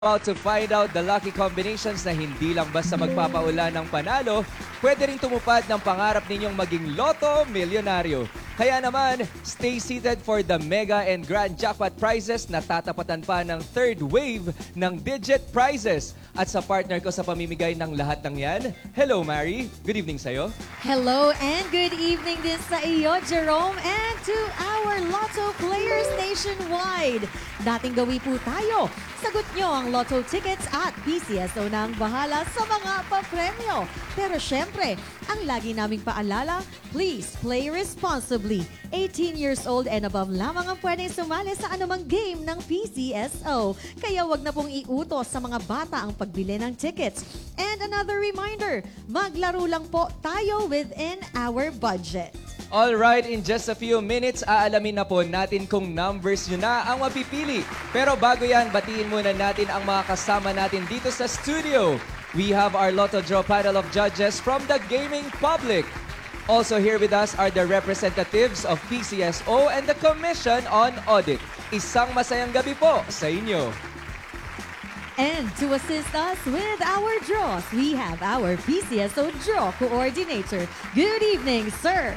About to find out the lucky combinations na hindi lang basta magpapaula ng panalo, pwede rin tumupad ng pangarap ninyong maging Lotto Milyonaryo. Kaya naman, stay seated for the mega and grand jackpot prizes na tatapatan pa ng third wave ng digit prizes. At sa partner ko sa pamimigay ng lahat ng yan, hello Mary, good evening sa'yo. Hello and good evening din sa iyo, Jerome, and to our Lotto players nationwide. Dating gawi po tayo. Sagot nyo ang Lotto tickets at PCSO na ang bahala sa mga papremyo. Pero syempre, ang lagi naming paalala, please play responsibly. 18 years old and above lamang ang pwedeng sumali sa anumang game ng PCSO. Kaya wag na pong iutos sa mga bata ang pagbili ng tickets. And another reminder, maglaro lang po tayo within our budget. Alright, in just a few minutes, aalamin na po natin kung numbers nyo na ang mapipili. Pero bago yan, batiin muna natin ang mga kasama natin dito sa studio. We have our Lotto Draw panel of judges from the gaming public. Also here with us are the representatives of PCSO and the Commission on Audit. Isang masayang gabi po sa inyo. And to assist us with our draws, we have our PCSO Draw Coordinator. Good evening, sir.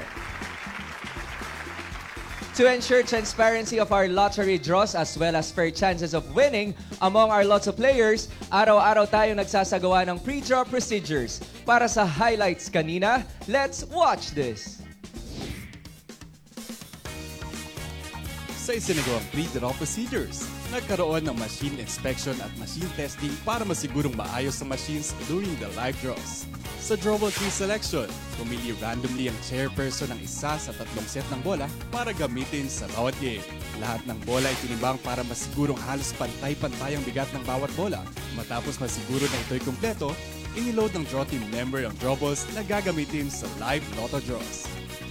To ensure transparency of our lottery draws as well as fair chances of winning among our Lotto players, araw-araw tayong nagsasagawa ng pre-draw procedures. Para sa highlights kanina, let's watch this! Sa isinagawang pre-draw procedures, nagkaroon ng machine inspection at machine testing para masigurong maayos ang machines during the live draws. Sa drawable tree selection, pumili randomly ang chairperson ng isa sa tatlong set ng bola para gamitin sa bawat game. Lahat ng bola ay tinimbang para masigurong halos pantay-pantay ang bigat ng bawat bola. Matapos masiguro na ito'y kumpleto, iniload ng draw team member ang drawballs na gagamitin sa live Lotto draws.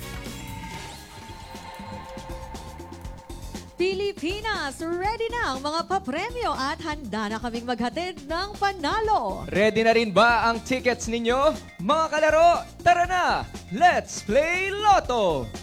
Pilipinas, ready na ang mga papremyo at handa na kaming maghatid ng panalo. Ready na rin ba ang tickets ninyo? Mga kalaro, tara na! Let's play Lotto!